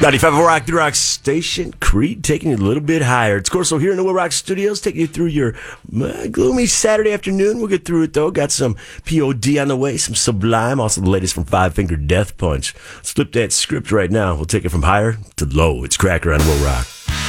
95 Rock, the Rock Station. Creed taking it a little bit higher. It's Corso here in the Will Rock Studios, taking you through your gloomy Saturday afternoon. We'll get through it, though. Got some POD on the way, some Sublime, also the latest from Five Finger Death Punch. Let's flip that script right now. We'll take it from higher to low. It's Cracker on Will Rock.